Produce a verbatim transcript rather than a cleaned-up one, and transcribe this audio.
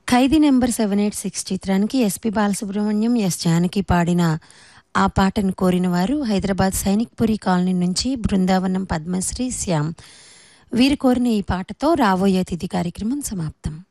ఖైదీ number seven eight six చిత్రానికి SP Balasubrahmanyam, yes Janaki పాడిన ఆ పాటను కోరిన వారు హైదరాబాద్ సైనిక్పురి కాలనీ నుంచి బృందావనం పద్మశ్రీ శ్యామ్. వీరు కోరిన ఈ పాటతో రాబోయే తిథి కార్యక్రమం సమాప్తం.